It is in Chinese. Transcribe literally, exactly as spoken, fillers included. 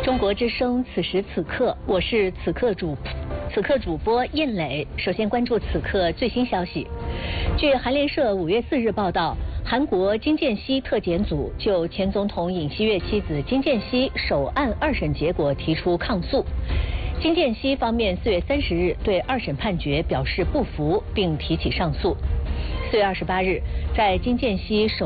中国之声，此时此刻，我是此刻主此刻主播燕磊。首先关注此刻最新消息。据韩联社五月四日报道，韩国金建熙特检组就前总统尹锡悦妻子金建熙首案二审结果提出抗诉。金建熙方面四月三十日对二审判决表示不服，并提起上诉。四月二十八日，在金建熙首